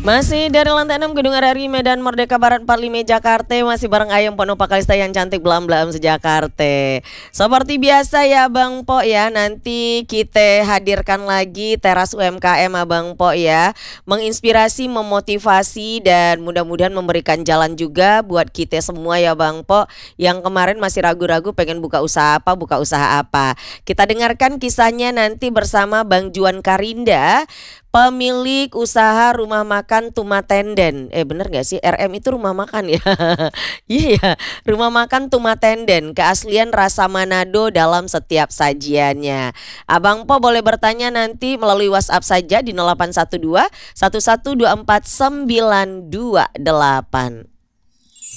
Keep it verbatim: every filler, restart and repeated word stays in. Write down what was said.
Masih dari lantai enam Gedung R R I Medan Merdeka Barat empat puluh lima Jakarta. Masih bareng Ayam Pono Pakalista yang cantik belam-belam sejakarta. Seperti biasa ya Bang Po ya, nanti kita hadirkan lagi teras U M K M Abang Po ya, menginspirasi, memotivasi, dan mudah-mudahan memberikan jalan juga buat kita semua ya Bang Po, yang kemarin masih ragu-ragu pengen buka usaha apa, buka usaha apa. Kita dengarkan kisahnya nanti bersama Bang Juan Karinda, pemilik usaha rumah makan Tumatenden. Eh bener gak sih, R M itu rumah makan ya? Iya ya, rumah makan Tumatenden. Keaslian rasa Manado dalam setiap sajiannya. Abang Po boleh bertanya nanti melalui WhatsApp saja di nol delapan satu dua satu satu dua empat sembilan dua delapan.